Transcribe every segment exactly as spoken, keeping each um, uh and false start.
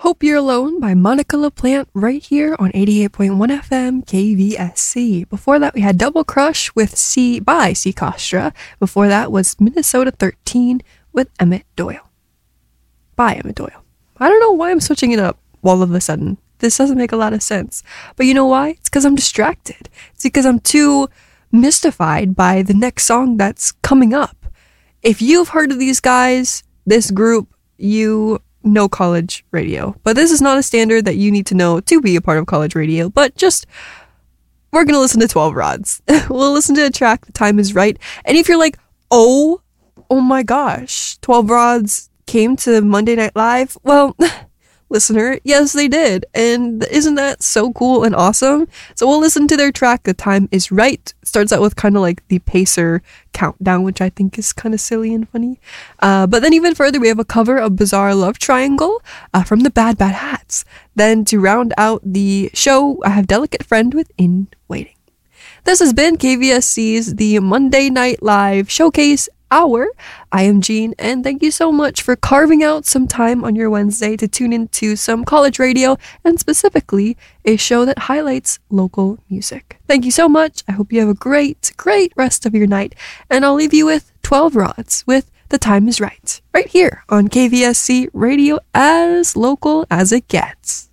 Hope You're Alone by Monica LaPlante right here on eighty-eight point one F M K V S C. Before that, we had Double Crush with C by C. Costra. Before that was Minnesota thirteen with Emmett Doyle. By Emmett Doyle. I don't know why I'm switching it up all of a sudden. This doesn't make a lot of sense. But you know why? It's because I'm distracted. It's because I'm too mystified by the next song that's coming up. If you've heard of these guys, this group, you know college radio. But this is not a standard that you need to know to be a part of college radio. But just, we're going to listen to twelve Rods. We'll listen to a track, The Time Is Right. And if you're like, oh, oh my gosh, twelve Rods came to Monday Night Live, well, listener, yes they did, and isn't that so cool and awesome? So we'll listen to their track, The Time Is Right. It starts out with kind of like the Pacer countdown, which I think is kind of silly and funny, uh, but then even further we have a cover of Bizarre Love Triangle uh, from the Bad Bad Hats. Then to round out the show, I have Delicate Friend with In Waiting. This has been K V S C's The Monday Night Live Showcase Hour. I am Jean, and thank you so much for carving out some time on your Wednesday to tune into some college radio, and specifically a show that highlights local music. Thank you so much. I hope you have a great, great rest of your night, and I'll leave you with twelve Rods with The Time Is Right, right here on K V S C Radio, as local as it gets.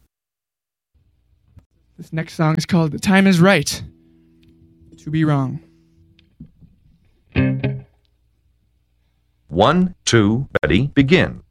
This next song is called The Time Is Right to Be Wrong. One, two, ready, begin.